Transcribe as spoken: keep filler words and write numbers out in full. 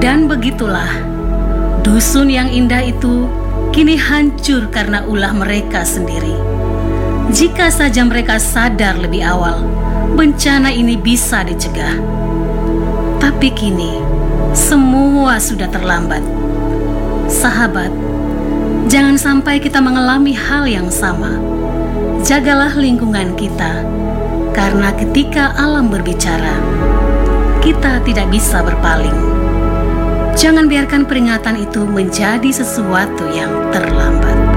Dan begitulah, dusun yang indah itu kini hancur karena ulah mereka sendiri. Jika saja mereka sadar lebih awal, bencana ini bisa dicegah. Tapi kini, semua sudah terlambat. Sahabat, jangan sampai kita mengalami hal yang sama. Jagalah lingkungan kita, karena ketika alam berbicara, kita tidak bisa berpaling. Jangan biarkan peringatan itu menjadi sesuatu yang terlambat.